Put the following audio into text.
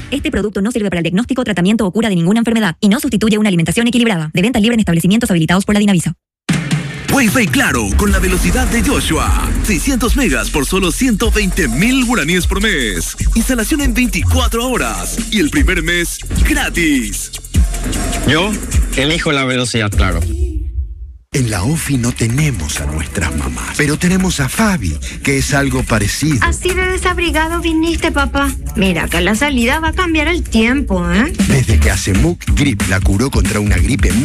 Este producto no sirve para el diagnóstico, tratamiento o cura de ninguna enfermedad y no sustituye una alimentación equilibrada. De venta libre en establecimientos habilitados por la Dinavisa. Wi-Fi Claro, con la velocidad de Joshua. 600 megas por solo 120,000 guaraníes por mes. Instalación en 24 horas. Y el primer mes, gratis. Yo elijo la velocidad Claro. En la OFI no tenemos a nuestras mamás, pero tenemos a Fabi, que es algo parecido. Así de desabrigado viniste, papá. Mira que la salida va a cambiar el tiempo, ¿eh? Desde que hace Muc Grip la curó contra una gripe